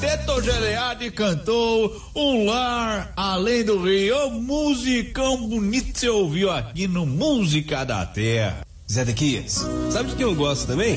Beto Geleade cantou Um Lar Além do Rio, musicão bonito você ouviu aqui no Música da Terra. Zé Dequias, sabe de quem eu gosto também?